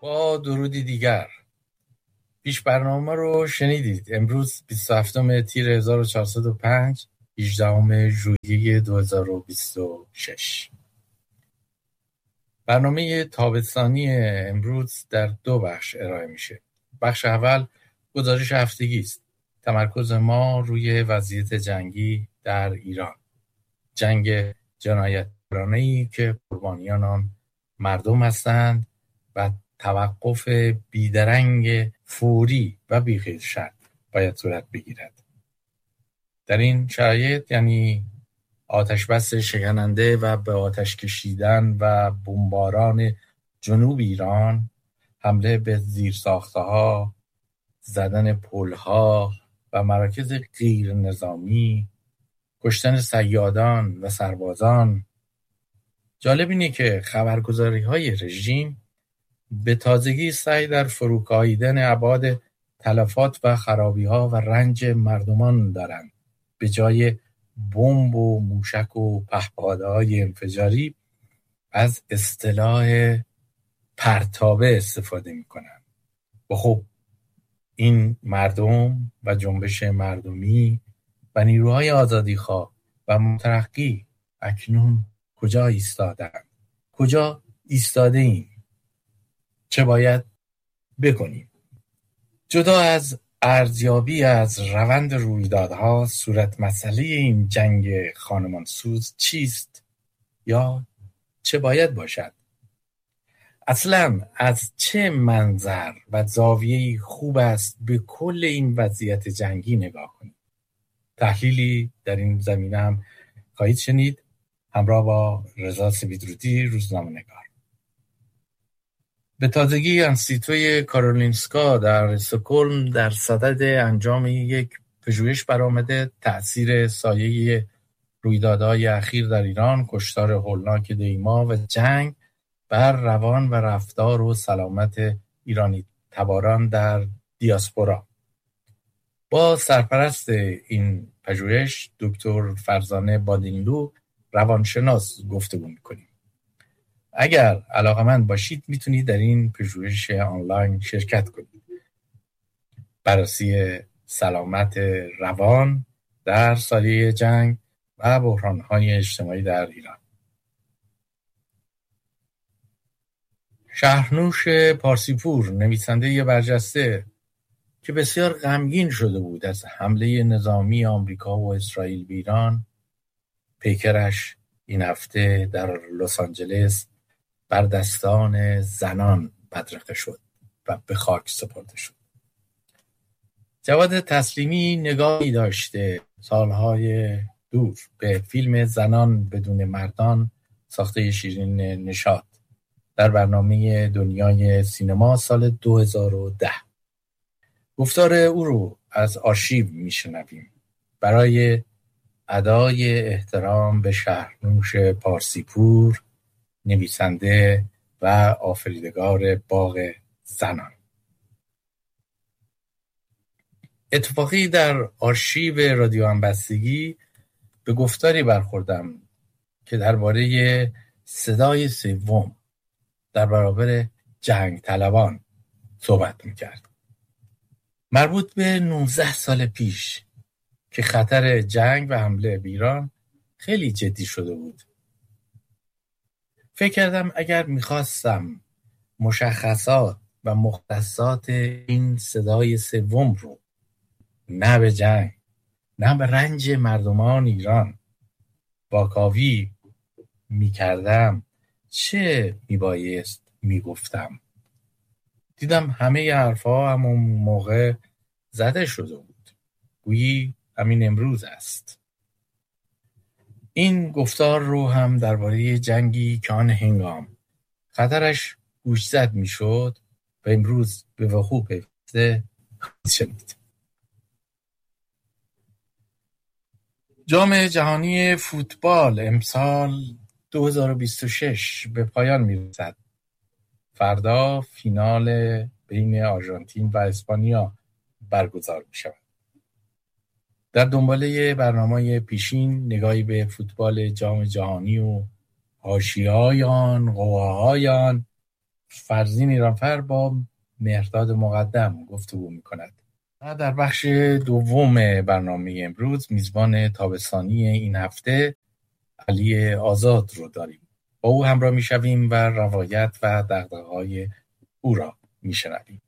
با درودی دیگر. پیش برنامه رو شنیدید. امروز 27 تیر 1405 18 ژوئیه 2026. برنامه تابستانی امروز در 2 بخش ارائه میشه. بخش اول گزارش هفتگی است. تمرکز ما روی وضعیت جنگی در ایران. جنگ جنایتکارانه‌ای که قربانیان آن مردم هستند و توقف بیدرنگ فوری و بی‌غیر شرط باید صورت بگیرد. در این شرایط یعنی آتش بس شکننده و به آتش کشیدن و بمباران جنوب ایران، حمله به زیرساخت‌ها، زدن پل‌ها و مراکز غیر نظامی، کشتن صیادان و سربازان. جالب اینه که خبرگزاری‌های رژیم به تازگی سعی در فروکاهیدن ابعاد تلفات و خرابی‌ها و رنج مردمان دارند. به جای بمب و موشک و پهپادهای انفجاری از اصطلاح پرتابه استفاده می‌کنند. و خب این مردم و جنبش مردمی و نیروهای آزادیخواه و مترقی اکنون کجا ایستادند؟ کجا ایستاده ایم؟ چه باید بکنیم؟ جدا از ارزیابی از روند رویدادها، صورت مسئله این جنگ خانمانسوز چیست یا چه باید باشد؟ اصلا از چه منظر و زاویه‌ای خوب است به کل این وضعیت جنگی نگاه کنیم؟ تحلیلی در این زمینه هم خواهید شنید همراه با رضا سپیدرودی، روزنامه‌نگار. به تازگی انستیتوی کارولینسکا در استکهلم در صدد انجام یک پژوهش برآمده تأثیر سایه رویدادهای اخیر در ایران، کشتار هولناک دیما و جنگ بر روان و رفتار و سلامت ایرانی تباران در دیاسپورا. با سرپرست این پژوهش دکتر فرزانه بادینلو روانشناس گفتگو می‌کنیم. اگر علاقه‌مند باشید میتونید در این پژوهش آنلاین شرکت کنید. بررسی سلامت روان در سالیه جنگ و بحران‌های اجتماعی در ایران. شهرنوش پارسیپور، نویسنده برجسته که بسیار غمگین شده بود از حمله نظامی آمریکا و اسرائیل به ایران، پیکرش این هفته در لس آنجلس بر دستان زنان بدرقه شد و به خاک سپرده شد. جواد تسلیمی نگاهی داشته سالهای دور به فیلم زنان بدون مردان ساخته شیرین نشاط در برنامه دنیای سینما سال 2010. گفتار او رو از آرشیو میشنویم برای ادای احترام به شهرنوش پارسیپور، نویسنده و آفریدگار باغ زنان. اتفاقی در آرشیو رادیو همبستگی به گفتاری برخوردم که درباره صدای سوم در برابر جنگ طلبان صحبت میکرد. مربوط به 19 سال پیش که خطر جنگ و حمله به ایران خیلی جدی شده بود. فکر کردم اگر میخواستم مشخصات و مختصات این صدای سوم رو نه به جنگ نه به رنج مردمان ایران واکاوی میکردم، چه میبایست میگفتم؟ دیدم همه حرفا همون موقع زده شده بود، گویی همین امروز است. این گفتار رو هم درباره جنگی که آن هنگام خطرش گوشزد میشد و امروز به وقوع پیوسته شنید. جام جهانی فوتبال امسال 2026 به پایان میرسد. فردا فینال بین آرژانتین و اسپانیا برگزار می شود. در دنباله برنامه پیشین نگاهی به فوتبال جام جهانی و حاشیه‌های آن، قواهای آن فرزین ایرانفر با مهرداد مقدم گفتگو می‌کند. و در بخش دوم برنامه امروز میزبان تابستانی این هفته علی آزاد رو داریم. با او همراه میشویم و روایت و دغدغه‌های او را میشنویم.